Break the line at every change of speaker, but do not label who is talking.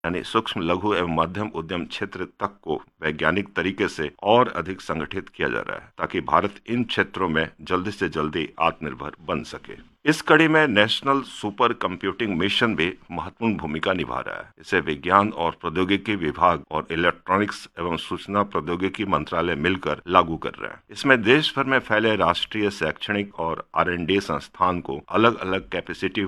यानी सूक्ष्म, लघु एवं मध्यम उद्यम क्षेत्र तक को वैज्ञानिक तरीके से और अधिक संगठित किया जा रहा है ताकि भारत इन क्षेत्रों में जल्दी से जल्दी आत्मनिर्भर बन सके। इस कड़ी में नेशनल सुपर कंप्यूटिंग मिशन भी महत्वपूर्ण भूमिका निभा रहा है। इसे विज्ञान और प्रौद्योगिकी विभाग और इलेक्ट्रॉनिक्स एवं सूचना प्रौद्योगिकी मंत्रालय मिलकर लागू कर रहे हैं। इसमें देश भर में फैले राष्ट्रीय शैक्षणिक और R&D संस्थान को अलग अलग कैपेसिटी